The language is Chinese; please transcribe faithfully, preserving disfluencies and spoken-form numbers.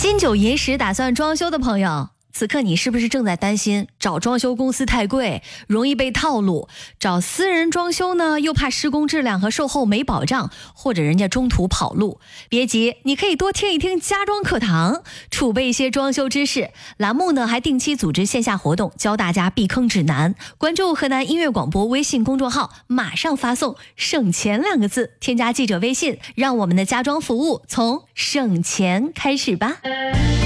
金九银十打算装修的朋友，此刻你是不是正在担心找装修公司太贵，容易被套路？找私人装修呢，又怕施工质量和售后没保障，或者人家中途跑路。别急，你可以多听一听家装课堂，储备一些装修知识。栏目呢还定期组织线下活动，教大家避坑指南。关注河南音乐广播微信公众号，马上发送省钱两个字，添加记者微信，让我们的家装服务从省钱开始吧。